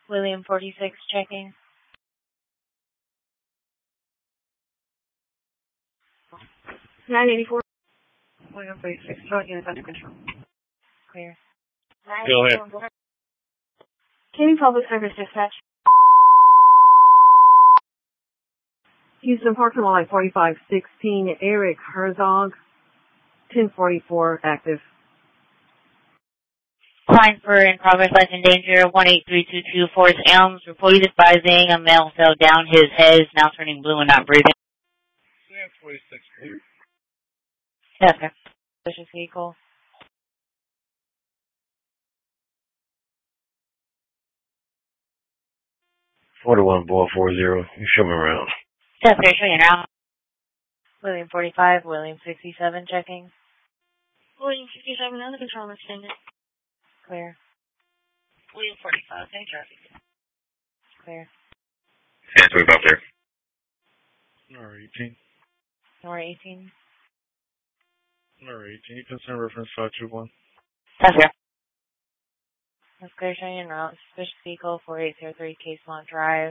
William 46 checking. $984. William 46, unit under control. Clear. Go ahead. Katy Public Service Dispatch. Houston Parking Lot 4516, Eric Herzog, 1044, active. Line for in progress, life in danger, 18322 Forest Elms. Reported advising a male fell down. His head is now turning blue and not breathing. Sam 46, clear. Yes, sir. Suspicious vehicle. $41,440. You show me around. Yes, sir. Show you now. William 45, William 67 checking. William 57, under control, extended. Clear. William 45, any traffic. Clear. Hands move up there. Number 18. Number 18. Number 18. You can send reference 521. Yes, sir. That's clear. Showing en route. Suspicious vehicle, 4803 Casemont Drive.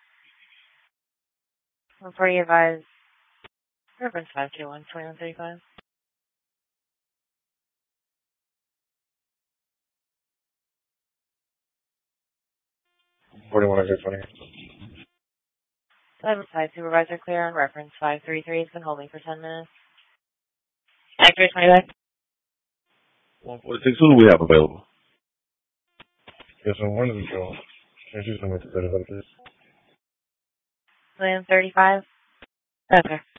Reporting advised. Reference 521, 2135. 41,620. Side supervisor clear on reference 533. Has been holding for 10 minutes. Actor 25. 146, who do we have available? Yes, I'm under control. Can't you send me to 35, please? William 35. Okay.